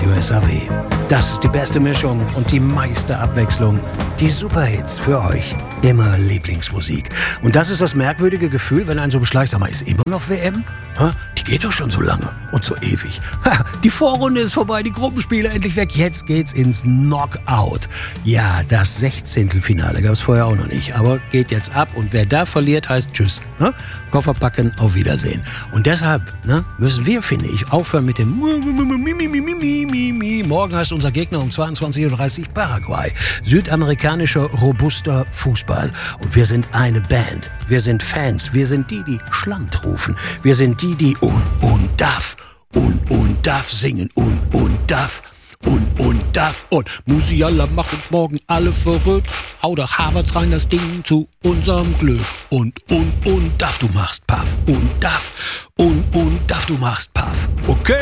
Radio SAW. Das ist die beste Mischung und die meiste Abwechslung. Die Superhits für euch. Immer Lieblingsmusik. Und das ist das merkwürdige Gefühl, wenn ein so beschleicht, sag mal, ist immer noch WM? Die geht doch schon so lange und so ewig. Die Vorrunde ist vorbei, die Gruppenspiele endlich weg. Jetzt geht's ins Knockout. Ja, das 16. Finale gab's vorher auch noch nicht, aber geht jetzt ab. Und wer da verliert, heißt Tschüss. Koffer packen, auf Wiedersehen. Und deshalb müssen wir, finde ich, aufhören mit dem Morgen heißt unser Gegner um 22.30 Uhr Paraguay. Südamerikanischer, robuster Fußball. Und wir sind eine Band. Wir sind Fans. Wir sind die Schland rufen. Wir sind die und darf singen und darf. Und Musiala macht uns morgen alle verrückt. Hau doch Harvards rein das Ding zu unserem Glück. Und darf, du machst Paff. Und darf, du machst Paff. Okay?